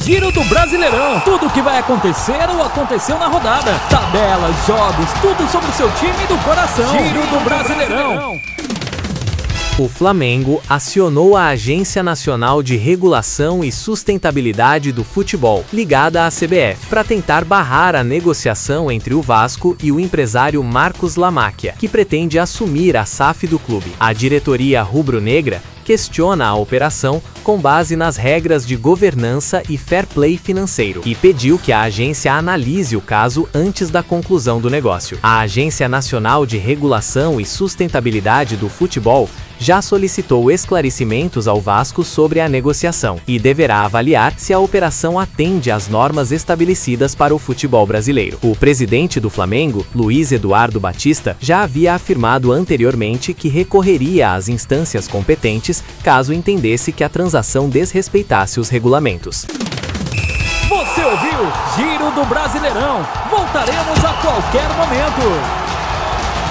Giro do Brasileirão. Tudo o que vai acontecer ou aconteceu na rodada. Tabelas, jogos, tudo sobre o seu time do coração. Giro do Brasileirão. O Flamengo acionou a Agência Nacional de Regulação e Sustentabilidade do Futebol, ligada à CBF, para tentar barrar a negociação entre o Vasco e o empresário Marcos Lamacchia, que pretende assumir a SAF do clube. A diretoria rubro-negra questiona a operação com base nas regras de governança e fair play financeiro e pediu que a agência analise o caso antes da conclusão do negócio. A Agência Nacional de Regulação e Sustentabilidade do Futebol já solicitou esclarecimentos ao Vasco sobre a negociação e deverá avaliar se a operação atende às normas estabelecidas para o futebol brasileiro. O presidente do Flamengo, Luiz Eduardo Batista, já havia afirmado anteriormente que recorreria às instâncias competentes caso entendesse que a transação desrespeitasse os regulamentos. Você ouviu Giro do Brasileirão. Voltaremos a qualquer momento.